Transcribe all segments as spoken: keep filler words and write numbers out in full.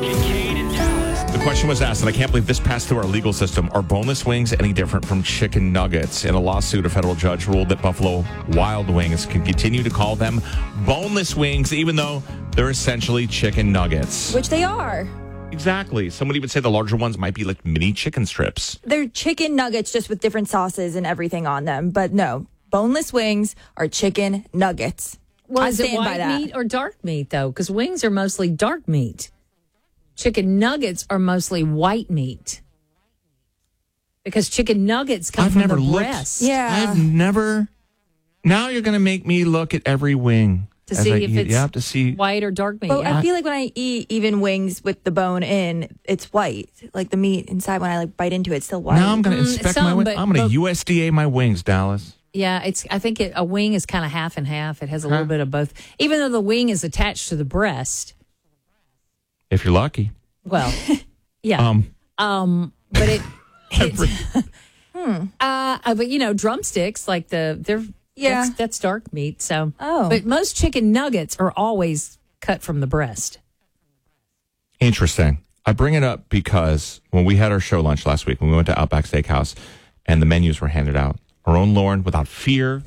Kincaid and Dallas. The question was asked, and I can't believe this passed through our legal system. Are boneless wings any different from chicken nuggets? In a lawsuit, a federal judge ruled that Buffalo Wild Wings can continue to call them boneless wings, even though they're essentially chicken nuggets. Which they are. Exactly. Somebody would say the larger ones might be like mini chicken strips. They're chicken nuggets just with different sauces and everything on them. But no, boneless wings are chicken nuggets. Well, I is it stand by white that. meat or dark meat, though? Because wings are mostly dark meat. Chicken nuggets are mostly white meat. Because chicken nuggets come I've from never the looked. breast. Yeah. I've never. Now you're going to make me look at every wing. To as see I if eat. it's Yeah, to see. white or dark meat. But yeah. I feel like when I eat even wings with the bone in, it's white. Like the meat inside, when I like bite into it, it's still white. Now I'm going to Mm, inspect some, my wings. but- I'm going but- to U S D A my wings, Dallas. Yeah, it's. I think it, a wing is kind of half and half. It has a Huh. little bit of both. Even though the wing is attached to the breast. If you're lucky. Well, yeah. Um. Um, but it, it hmm. uh, uh, but you know, drumsticks like the they're Yeah. that's, that's dark meat. So, Oh. but most chicken nuggets are always cut from the breast. Interesting. I bring it up because when we had our show lunch last week, when we went to Outback Steakhouse and the menus were handed out, our own Lauren, without fear,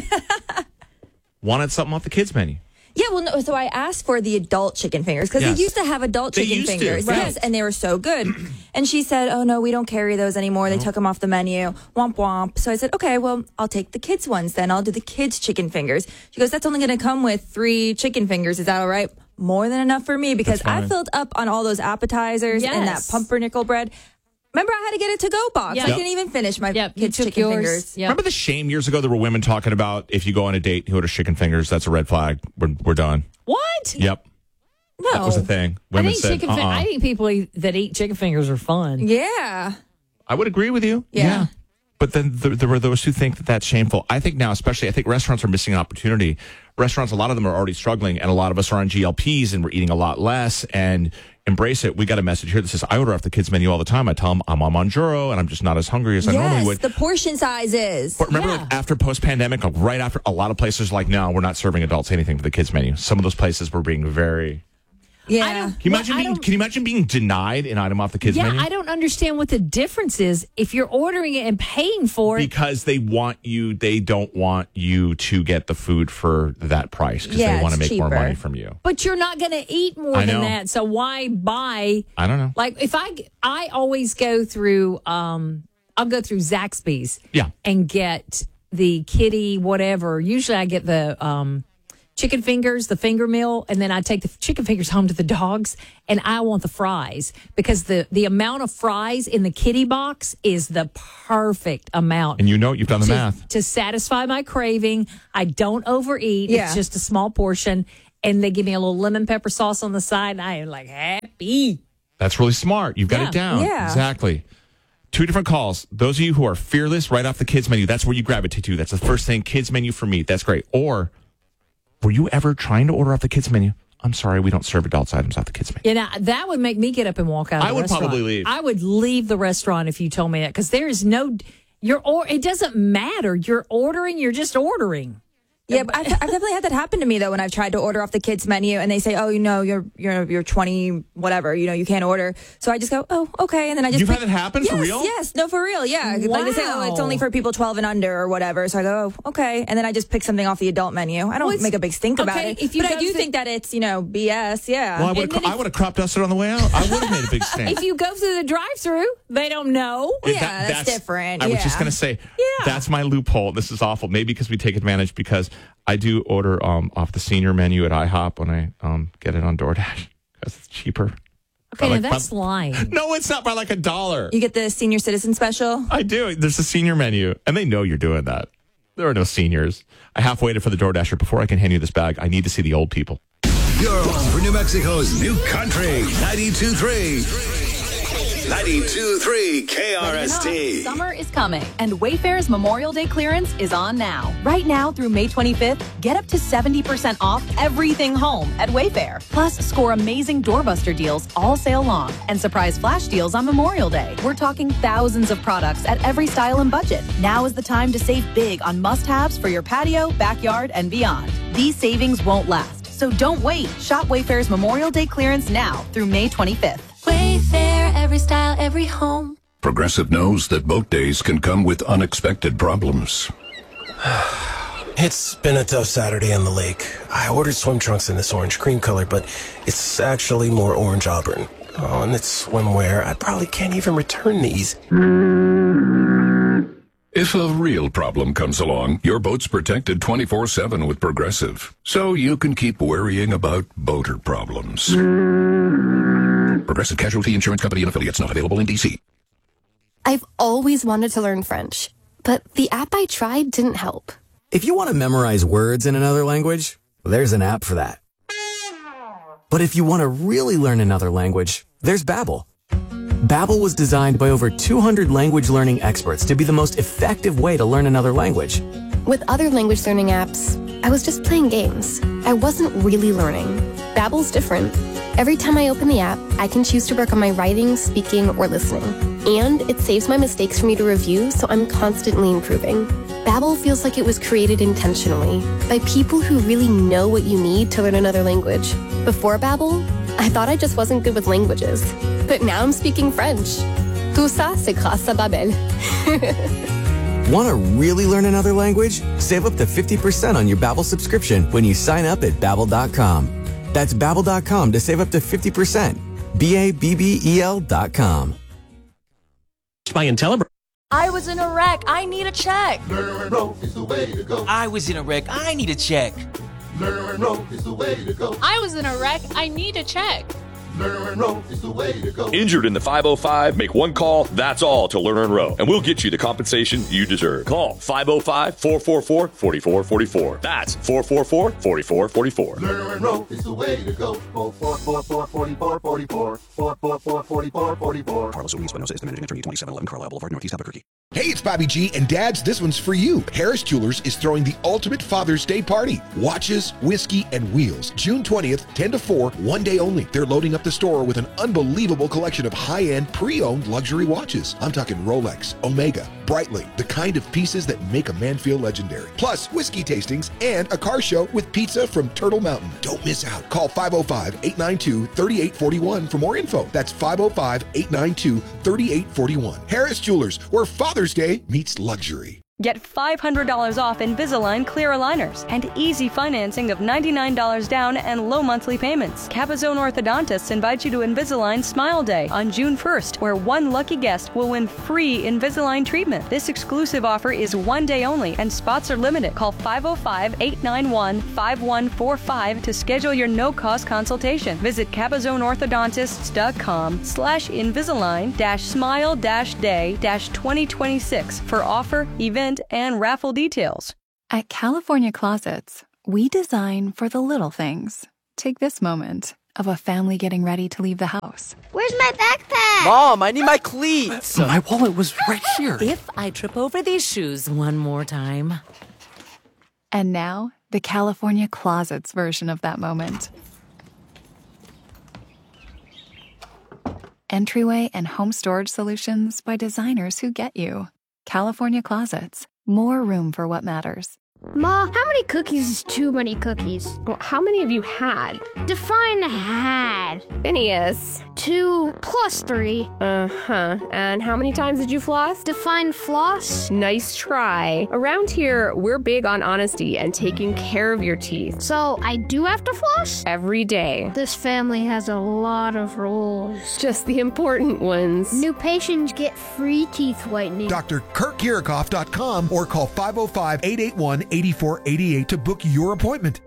wanted something off the kids' menu. Yeah, well, no. So I asked for the adult chicken fingers because Yes. they used to have adult They chicken used to, fingers. right. Yes, and they were so good. And she said, "Oh no, we don't carry those anymore. They took them off the menu. Womp womp." So I said, "Okay, well, I'll take the kids ones then. I'll do the kids chicken fingers." She goes, "That's only going to come with three chicken fingers. Is that all right?" More than enough for me because That's I fine. filled up on all those appetizers and that Yes. pumpernickel bread. Remember, I had to get a to-go box. Yep. I couldn't even finish my Yep, you kids' took chicken yours. fingers. Yep. Remember the shame years ago? There were women talking about if you go on a date, who order chicken fingers, that's a red flag. We're, we're done. What? Yep. No, That was a thing. I Women think said, chicken. Fi- uh-uh. I think people eat, that eat chicken fingers are fun. Yeah. I would agree with you. Yeah. But then there, there were those who think that that's shameful. I think now, especially, I think restaurants are missing an opportunity. Restaurants, a lot of them are already struggling, and a lot of us are on G L Ps, and we're eating a lot less, and embrace it. We got a message here that says, I order off the kids' menu all the time. I tell them I'm on Monjuro, and I'm just not as hungry as I normally Yes, would. the portion sizes. But remember, Yeah. like after post-pandemic, like right after, a lot of places are like, no, we're not serving adults anything for the kids' menu. Some of those places were being very... Yeah. I don't- Can you Well, imagine I being? don't- Can you imagine being denied an item off the kids' Yeah, menu? I don't understand what the difference is if you're ordering it and paying for it. Because they want you, they don't want you to get the food for that price because Yeah, they want to it's make more cheaper. money from you. But you're not going to eat more I than know. that. So why buy? I don't know. Like if I, I always go through, um, I'll go through Zaxby's. Yeah. And get the kitty whatever. Usually I get the um, chicken fingers, the finger meal, and then I take the chicken fingers home to the dogs. And I want the fries because the the amount of fries in the kitty box is the perfect amount. And you know, you've done the to, math. to satisfy my craving. I don't overeat. Yeah. It's just a small portion. And they give me a little lemon pepper sauce on the side, and I am like happy. That's really smart. You've got Yeah. it down. Yeah. Exactly. Two different calls. Those of you who are fearless, right off the kids menu, that's where you gravitate to. That's the first thing, kids menu for meat. That's great. Or were you ever trying to order off the kids menu? I'm sorry, we don't serve adults items off the kids menu. You know, that would make me get up and walk out of I the would restaurant. probably leave. I would leave the restaurant if you told me that because there is no, you're, or it doesn't matter. You're ordering, you're just ordering. Yeah, but I've, I've definitely had that happen to me though when I've tried to order off the kids menu and they say, "Oh, you know, you're you're you're twenty, whatever, you know, you can't order." So I just go, "Oh, okay," and then I just You've pick- had it happen for yes, real? Yes, no, for real, yeah. Like they say, "Oh, it's Wow. only for people twelve and under or whatever." So I go, "Oh, okay," and then I just pick something off the adult menu. I don't Well, it's- make a big stink about okay, it, if you but I go do to- think that it's you know B S. Yeah. Well, I would And have then I if- would have crop dusted on the way out. I would have made a big stink. If you go through the drive-through, they don't know. Yeah, that's different, I was just yeah. going to say, Yeah. that's my loophole. This is awful. Maybe because we take advantage because I do order um, off the senior menu at IHOP when I um, get it on DoorDash because it's cheaper. Okay, By now like- that's by- lying. No, it's not by like a dollar. You get the senior citizen special. I do. There's a senior menu, and they know you're doing that. There are no seniors. I half waited for the DoorDasher. Before I can hand you this bag, I need to see the old people. Your home for New Mexico's new country, ninety-two point three. ninety-two point three K R S T. Summer is coming, and Wayfair's Memorial Day clearance is on now. Right now through May twenty-fifth, get up to seventy percent off everything home at Wayfair. Plus, score amazing doorbuster deals all sale long and surprise flash deals on Memorial Day. We're talking thousands of products at every style and budget. Now is the time to save big on must-haves for your patio, backyard, and beyond. These savings won't last. So don't wait. Shop Wayfair's Memorial Day clearance now through May twenty-fifth. Wayfair, every style, every home. Progressive knows that boat days can come with unexpected problems. It's been a tough Saturday on the lake. I ordered swim trunks in this orange cream color, but it's actually more orange auburn. Oh, and it's swimwear. I probably can't even return these. If a real problem comes along, your boat's protected twenty-four seven with Progressive, so you can keep worrying about boater problems. Progressive Casualty Insurance Company and Affiliates, not available in D C. I've always wanted to learn French, but the app I tried didn't help. If you want to memorize words in another language, there's an app for that. But if you want to really learn another language, there's Babbel. Babbel was designed by over two hundred language learning experts to be the most effective way to learn another language. With other language learning apps, I was just playing games. I wasn't really learning. Babbel's different. Every time I open the app, I can choose to work on my writing, speaking, or listening. And it saves my mistakes for me to review, so I'm constantly improving. Babbel feels like it was created intentionally by people who really know what you need to learn another language. Before Babbel, I thought I just wasn't good with languages. But now I'm speaking French. Tout ça, c'est grâce à Babbel. Want to really learn another language? Save up to fifty percent on your Babbel subscription when you sign up at Babbel dot com. That's Babbel dot com to save up to fifty percent. B A B B E L dot com. By Intellibrand. I was in a wreck. I need a check. Learn and roll is the way to go. I was in a wreck. I need a check. Learn and roll is the way to go. I was in a wreck. I need a check. Learn and roll is the way to go. Injured in the five oh five? Make one call, that's all, to Learn and Row, and we'll get you the compensation you deserve. Call five oh five, four four four, four four four four. That's four four four, four four four four. Learn and roll is the way to go. four four four, four four four, four four four, four four four, four four. Carlos Ruiz Espinosa is the managing attorney, twenty-seven eleven Carlisle Boulevard, Northeast Albuquerque. Hey, it's Bobby G, and dads, this one's for you. Harris Jewelers is throwing the ultimate Father's Day party. Watches, whiskey, and wheels. June twentieth, ten to four, one day only. They're loading up the store with an unbelievable collection of high-end, pre-owned luxury watches. I'm talking Rolex, Omega, Breitling, the kind of pieces that make a man feel legendary. Plus, whiskey tastings and a car show with pizza from Turtle Mountain. Don't miss out. Call five oh five, eight nine two, three eight four one for more info. That's five oh five, eight nine two, three eight four one. Harris Jewelers, where Father's Day meets luxury. Get five hundred dollars off Invisalign clear aligners and easy financing of ninety-nine dollars down and low monthly payments. Capizone Orthodontists invite you to Invisalign Smile Day on June first, where one lucky guest will win free Invisalign treatment. This exclusive offer is one day only and spots are limited. Call five oh five, eight nine one, five one four five to schedule your no-cost consultation. Visit capizoneorthodontists.com slash Invisalign dash smile dash day dash twenty twenty-six for offer, event, and raffle details. At California Closets, we design for the little things. Take this moment of a family getting ready to leave the house. Where's my backpack? Mom, I need my cleats. My wallet was right here. If I trip over these shoes one more time. And now, the California Closets version of that moment. Entryway and home storage solutions by designers who get you. California Closets. More room for what matters. Ma, how many cookies is too many cookies? Well, how many have you had? Define had. Phineas. Two plus three. Uh-huh. And how many times did you floss? Define floss. Nice try. Around here, we're big on honesty and taking care of your teeth. So I do have to floss? Every day. This family has a lot of rules. Just the important ones. New patients get free teeth whitening. Doctor Kurt Kirikoff dot com or call five oh five, eight eight one, eight four eight eight to book your appointment.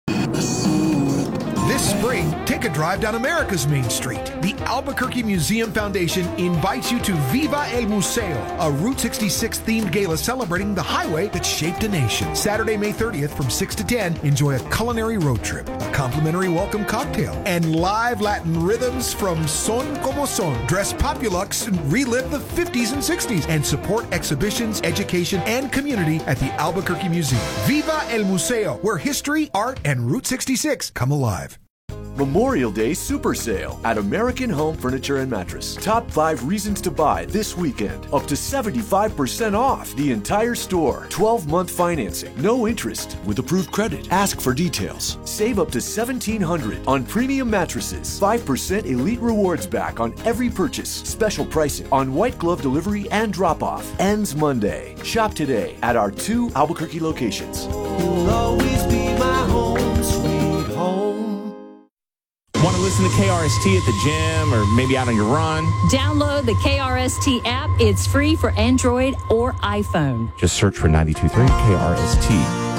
This spring, take a drive down America's Main Street. The Albuquerque Museum Foundation invites you to Viva el Museo, a Route sixty-six themed gala celebrating the highway that shaped a nation. Saturday, May thirtieth from six to ten, enjoy a culinary road trip, a complimentary welcome cocktail, and live Latin rhythms from Son Como Son. Dress Populux and relive the fifties and sixties and support exhibitions, education, and community at the Albuquerque Museum. Viva el Museo, where history, art, and Route sixty-six come alive. Memorial Day Super Sale at American Home Furniture and Mattress. Top five reasons to buy this weekend. Up to seventy-five percent off the entire store. twelve-month financing. No interest with approved credit. Ask for details. Save up to seventeen hundred dollars on premium mattresses. five percent Elite Rewards back on every purchase. Special pricing on white glove delivery and drop-off. Ends Monday. Shop today at our two Albuquerque locations. You'll always be my home, sweet home. Want to listen to K R S T at the gym or maybe out on your run? Download the K R S T app. It's free for Android or iPhone. Just search for ninety-two point three K R S T.